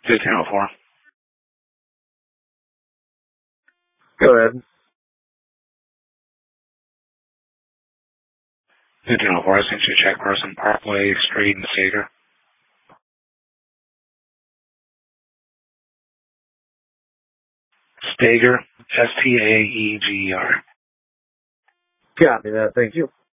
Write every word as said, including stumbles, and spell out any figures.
fifteen oh four. Go ahead. fifteen oh four, I sent you a check Carson Parkway, Street in Stager. Stager, S T A E G E R. Copy that, thank you.